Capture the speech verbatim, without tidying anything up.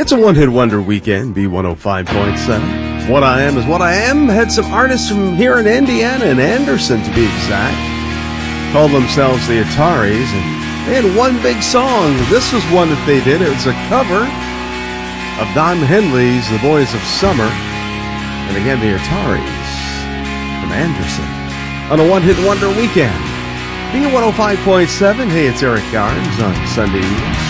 It's a one-hit wonder weekend, B one oh five point seven. What I Am is What I Am had some artists from here in Indiana and Anderson, to be exact. Called themselves the Ataris, and they had one big song. This was one that they did. It was a cover of Don Henley's The Boys of Summer. And again, the Ataris from Anderson on a one-hit wonder weekend. B one oh five point seven. Hey, it's Eric Garnes on Sunday evening.